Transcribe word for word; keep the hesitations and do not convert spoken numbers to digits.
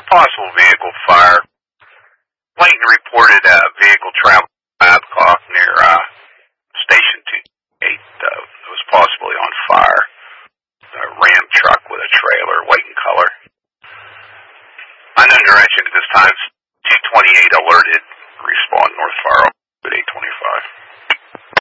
possible vehicle fire. Layton reported a vehicle traveling five o'clock near uh, Station two eight. Uh, it was possibly on fire. A Ram truck with a trailer, white in color. Unknown direction at this time. two twenty-eight alerted. Respond North Fire at eight twenty-five.